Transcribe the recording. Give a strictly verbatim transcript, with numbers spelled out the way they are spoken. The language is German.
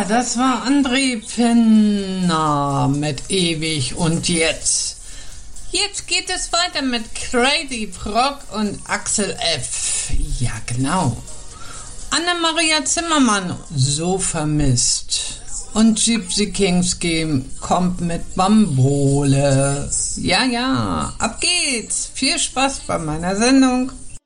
das war André Penner mit Ewig und Jetzt. Jetzt geht es weiter mit Crazy Frog und Axel F. Ja, genau. Anna-Maria Zimmermann, So vermisst. Und Gypsy Kings Game kommt mit Bambole. Ja, ja, ab geht's. Viel Spaß bei meiner Sendung.